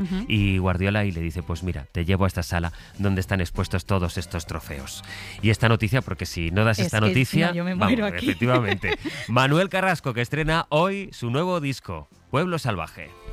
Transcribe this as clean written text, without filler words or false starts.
Y Guardiola y le dice, pues mira, te llevo a esta sala donde están expuestos todos estos trofeos. Y esta noticia, porque si no das esta noticia, no, yo me muero vamos, aquí. efectivamente. Manuel Carrasco, que estrena hoy su nuevo disco, Pueblo Salvaje.